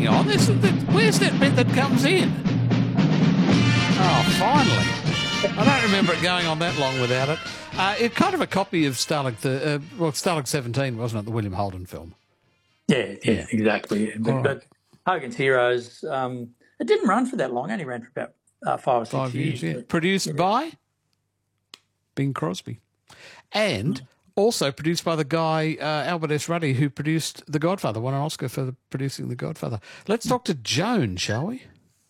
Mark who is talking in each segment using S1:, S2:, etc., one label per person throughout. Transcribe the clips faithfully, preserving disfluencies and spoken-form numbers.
S1: hang on. This, this, where's that bit that comes in? Oh, finally. I don't remember it going on that long without it. Uh, it's kind of a copy of Starling, th- uh, well, Starling seventeen, wasn't it, the William Holden film?
S2: Yeah, yeah, yeah. exactly. But,
S1: right.
S2: but Hogan's Heroes, um, it didn't run for that long. It only ran for about uh, five or six
S1: Five
S2: years.
S1: years, yeah.
S2: But,
S1: Produced
S2: yeah.
S1: by Bing Crosby. And mm. also produced by the guy, uh, Albert S. Ruddy, who produced The Godfather, won an Oscar for the, producing The Godfather. Let's talk to Joan, shall we?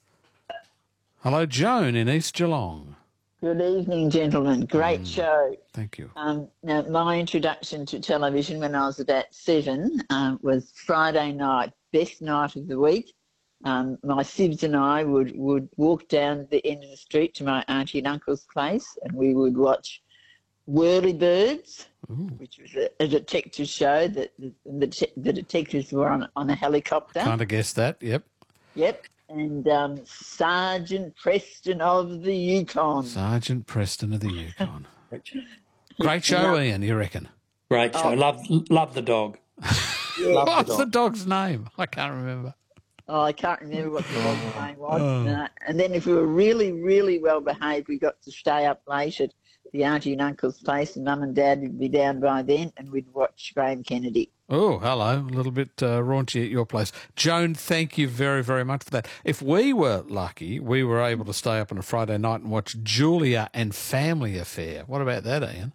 S1: Hello, Joan in East Geelong.
S3: Good evening, gentlemen. Great mm, show.
S1: Thank you.
S3: Um, now, my introduction to television when I was about seven um, was Friday night, best night of the week. Um, my sibs and I would, would walk down the end of the street to my auntie and uncle's place, and we would watch Whirlybirds, Ooh. which was a, a detective show that the, the, the detectives were on, on a helicopter.
S1: Kind of guessed that, yep.
S3: Yep. And um, Sergeant Preston of the Yukon.
S1: Sergeant Preston of the Yukon. Great show, yeah. Ian, you reckon?
S2: Great show. Oh. Love love the dog.
S3: Yeah.
S2: Love
S1: What's
S2: the, dog.
S1: the dog's name? I can't remember.
S3: Oh, I can't remember what the dog's name was. Oh. Uh, and then if we were really, really well behaved, we got to stay up late at the auntie and uncle's place, and mum and dad would be down by then, and we'd watch Graham Kennedy.
S1: Oh, hello. A little bit uh, raunchy at your place. Joan, thank you very, very much for that. If we were lucky, we were able to stay up on a Friday night and watch Julia and Family Affair. What about that, Ian?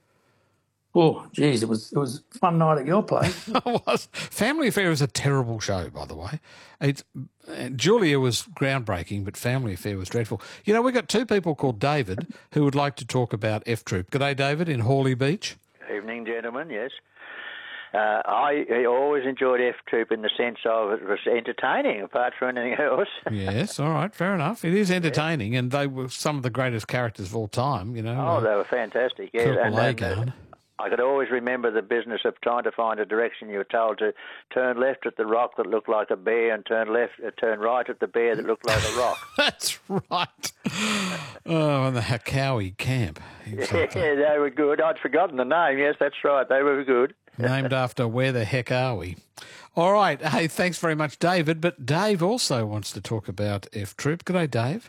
S2: Oh, geez, it was it was a fun night at your place.
S1: It was. Family Affair is a terrible show, by the way. It's Julia was groundbreaking, but Family Affair was dreadful. You know, we've got two people called David who would like to talk about F Troop. G'day, David, in Hawley Beach.
S4: Evening, gentlemen, yes. Uh, I, I always enjoyed F Troop in the sense of it was entertaining, apart from anything else.
S1: Yes, all right, fair enough. It is entertaining, yeah. and they were some of the greatest characters of all time, you know.
S4: Oh, uh, they were fantastic, yes.
S1: Corporal
S4: and,
S1: and, uh,
S4: I could always remember the business of trying to find a direction. You were told to turn left at the rock that looked like a bear and turn left, uh, turn right at the bear that looked like a rock.
S1: That's right. Oh, and the Hakawi camp.
S4: Exactly. Yeah, they were good. I'd forgotten the name. Yes, that's right. They were good.
S1: Named after Where the Heck Are We? All right. Hey, thanks very much, David. But Dave also wants to talk about F Troop. G'day, Dave.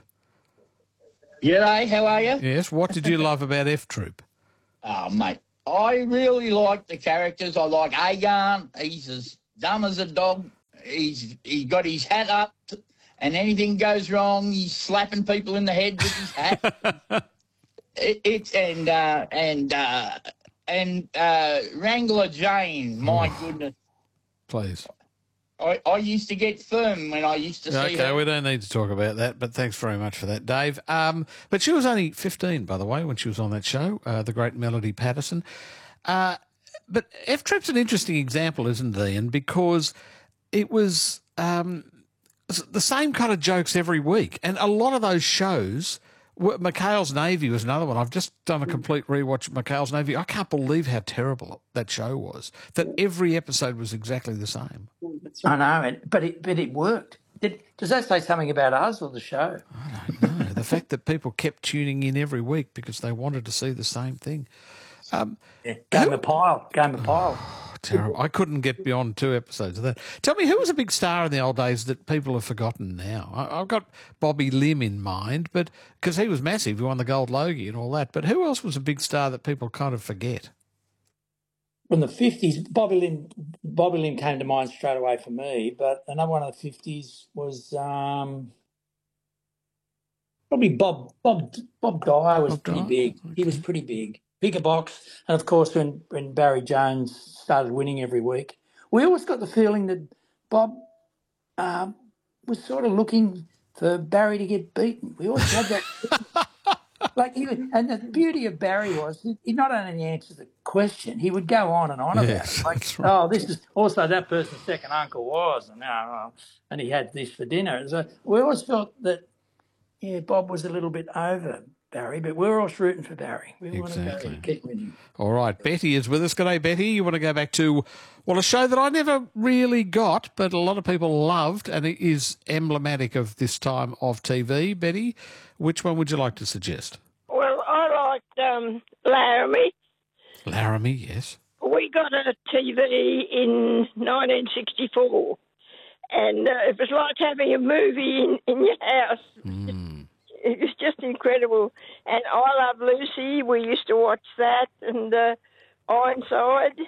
S5: G'day, how are you?
S1: Yes. What did you love about F Troop?
S5: Oh, mate, I really like the characters. I like Agarn. He's as dumb as a dog. He's he got his hat up, and anything goes wrong, he's slapping people in the head with his hat. it, it's and uh, and uh, and uh, Wrangler Jane. My oh, goodness,
S1: please.
S5: I, I used to get firm when I used to see
S1: okay,
S5: her.
S1: Okay, we don't need to talk about that, but thanks very much for that, Dave. Um, but she was only fifteen, by the way, when she was on that show, uh, the great Melody Patterson. Uh, but F Troop's an interesting example, isn't it, Ian? Because it was um, the same kind of jokes every week, and a lot of those shows. McHale's Navy was another one. I've just done a complete rewatch of McHale's Navy. I can't believe how terrible that show was, that every episode was exactly the same.
S2: I know, but it but it worked. Did, does that say something about us or the show?
S1: I don't know. The fact that people kept tuning in every week because they wanted to see the same thing. Um,
S2: yeah. Game who, of pile. Game of pile.
S1: Oh, terrible. I couldn't get beyond two episodes of that. Tell me, who was a big star in the old days that people have forgotten now? I, I've got Bobby Lim in mind, but because he was massive, he won the Gold Logie and all that. But who else was a big star that people kind of forget?
S2: From the fifties, Bobby Lim, Bobby Lim came to mind straight away for me, but another one of the fifties was um, probably Bob Bob Bob Dyer was
S1: Bob
S2: pretty
S1: Dyer?
S2: big.
S1: Okay.
S2: He was pretty big. Bigger box. And, of course, when, when Barry Jones started winning every week, we always got the feeling that Bob um, was sort of looking for Barry to get beaten. We always had that. like, he would, and the beauty of Barry was he not only answered the question, he would go on and on
S1: yes,
S2: about it. Like,
S1: right.
S2: oh, this is also that person's second uncle was, and, uh, and he had this for dinner. So we always felt that, yeah, Bob was a little bit over Barry, but we're all rooting for Barry. We
S1: exactly.
S2: want to go keep winning.
S1: All right, Betty is with us. G'day, Betty. You want to go back to, well, a show that I never really got, but a lot of people loved, and it is emblematic of this time of T V. Betty, which one would you like to suggest?
S6: Well, I liked um, Laramie.
S1: Laramie, yes.
S6: We got it at T V in nineteen sixty-four, and uh, it was like having a movie in, in your house.
S1: Mm.
S6: It was just incredible. And I Love Lucy, we used to watch that, and uh, Ironside.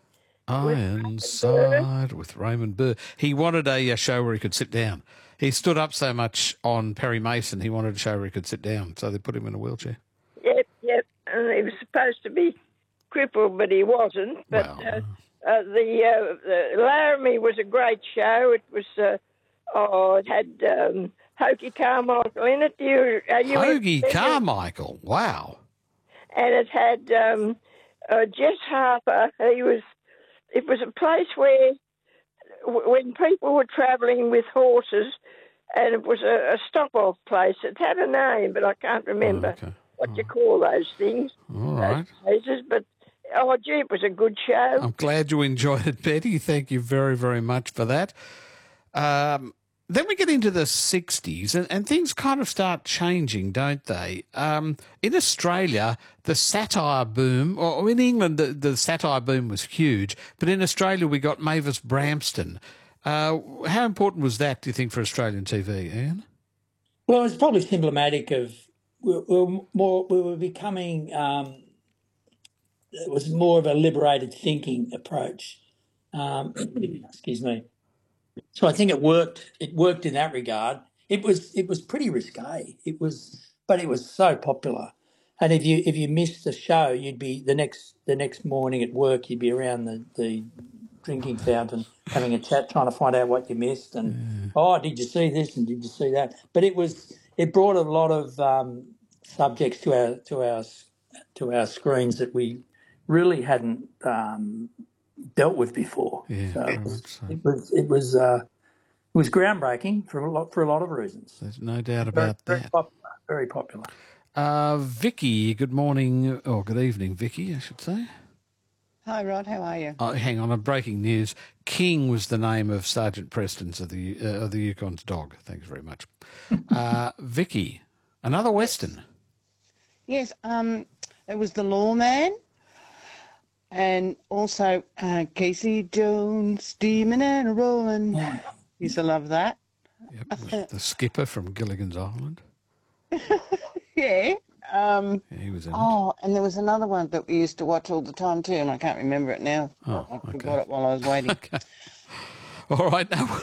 S1: Ironside with Raymond Burr. He wanted a, a show where he could sit down. He stood up so much on Perry Mason, he wanted a show where he could sit down, so they put him in a wheelchair.
S6: Yep, yep. And he was supposed to be crippled, but he wasn't. But
S1: Wow.
S6: uh, uh, the, uh, the Laramie was a great show. It was, uh, oh, it had um, Hoagie Carmichael in it. Do you, are you
S1: Hoagie
S6: in-
S1: Carmichael, wow.
S6: And it had um, uh, Jess Harper. He was. It was a place where, w- when people were travelling with horses, and it was a, a stop-off place. It had a name, but I can't remember
S1: Oh, okay.
S6: what you call those things.
S1: All right.
S6: Those places. But, oh, gee, it was a good show.
S1: I'm glad you enjoyed it, Betty. Thank you very, very much for that. Um, then we get into the sixties, and, and things kind of start changing, don't they? Um, in Australia, the satire boom, or in England, the, the satire boom was huge, but in Australia, we got Mavis Bramston. Uh, how important was that, do you think, for Australian T V, Ian?
S2: Well, it's probably symptomatic of we were more we were becoming. Um, it was more of a liberated thinking approach. Um, excuse me. So I think it worked. It worked in that regard. It was it was pretty risque. It was, but it was so popular. And if you if you missed the show, you'd be the next the next morning at work. You'd be around the, the drinking fountain having a chat, trying to find out what you missed. And oh, did you see this? And did you see that? But it was it brought a lot of um, subjects to our to our to our screens that we really hadn't um, dealt with before.
S1: Yeah,
S2: so
S1: very
S2: it was
S1: much so.
S2: it was it was, uh, it was groundbreaking for a lot for a lot of reasons.
S1: There's no doubt
S2: Very,
S1: about
S2: very
S1: that.
S2: popular. Very popular.
S1: Uh, Vicky, good morning, or good evening, Vicky, I should say.
S7: Hi, Rod. How are you?
S1: Oh, hang on, I'm breaking news. King was the name of Sergeant Preston's of the uh, of the Yukon's dog. Thanks very much. uh, Vicky, another Western.
S7: Yes, um, it was The Lawman, and also uh, Casey Jones, steaming and rolling. Used to love that.
S1: Yep, it was the skipper from Gilligan's Island.
S7: Yeah. Um,
S1: Yeah, he was in it.
S7: oh, and there was another one that we used to watch all the time too, and I can't remember it now.
S1: Oh,
S7: I
S1: okay.
S7: forgot it while I was waiting.
S1: Okay. All right, now